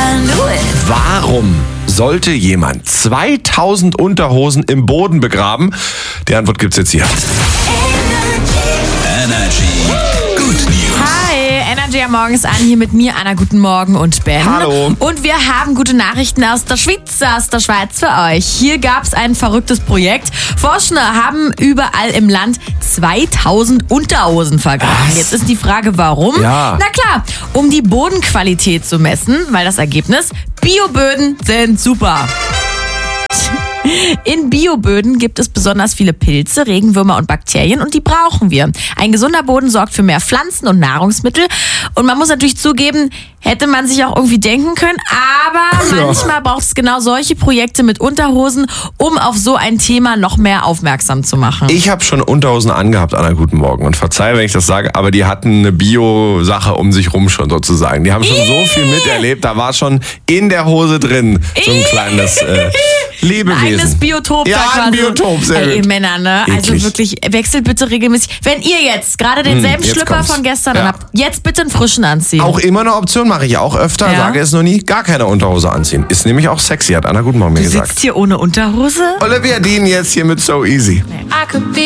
Warum sollte jemand 2000 Unterhosen im Boden begraben? Die Antwort gibt's jetzt hier. Energy. Good News. Hi, Energy am Morgens an, hier mit mir, Anna, guten Morgen und Ben. Hallo. Und wir haben gute Nachrichten aus der Schweiz für euch. Hier gab es ein verrücktes Projekt. Forscher haben überall im Land 2000 Unterhosen vergraben. Was? Jetzt ist die Frage, warum? Ja. Na klar, um die Bodenqualität zu messen, weil das Ergebnis, Bioböden sind super. In Bioböden gibt es besonders viele Pilze, Regenwürmer und Bakterien und die brauchen wir. Ein gesunder Boden sorgt für mehr Pflanzen und Nahrungsmittel und man muss natürlich zugeben, hätte man sich auch irgendwie denken können, aber manchmal braucht es genau solche Projekte mit Unterhosen, um auf so ein Thema noch mehr aufmerksam zu machen. Ich habe schon Unterhosen angehabt, Anna, guten Morgen. Und verzeih, wenn ich das sage, aber die hatten eine Bio-Sache um sich rum schon sozusagen. Die haben schon so viel miterlebt, da war schon in der Hose drin so ein kleines Lebewesen. Ein eigenes Biotop Ja, da quasi. ein Biotop, sehr Ey, gut. ihr Männer, ne? Also Eklig. wirklich, wechselt bitte regelmäßig. Wenn ihr jetzt gerade denselben jetzt Schlüpper kommt's. von gestern Ja. habt, jetzt bitte einen frischen anziehen. Auch immer eine Option, mache ich auch öfter, Ja. sage es noch nie, gar keine Unterhose anziehen. Ist nämlich auch sexy, hat Anna guten Morgen mir Du gesagt. sitzt hier ohne Unterhose? Olivia Dean jetzt hier mit So Easy. I could be